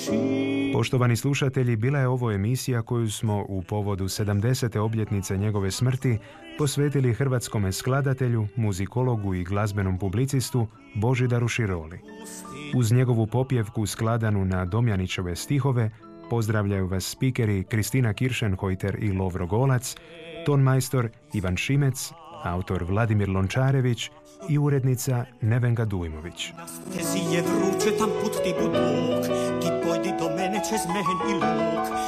Poštovani slušatelji, bila je ovo emisija koju smo u povodu 70. obljetnice njegove smrti posvetili hrvatskome skladatelju, muzikologu i glazbenom publicistu Božidaru Široli. Uz njegovu popjevku skladanu na Domjanićeve stihove pozdravljaju vas spikeri Kristina Kiršenhojter i Lovro Golac, tonmajstor Ivan Šimec, autor Vladimir Lončarević i urednica Nevenka Dujmović. Na stezi je vruće, tam put ti budok, ti pojdi do mene čez men i luk.